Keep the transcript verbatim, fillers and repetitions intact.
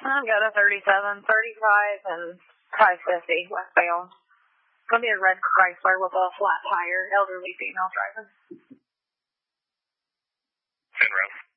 I've got a thirty-seven, thirty-five, and five fifty westbound. It's going to be a red Chrysler with a flat tire, elderly female driving. Ten row.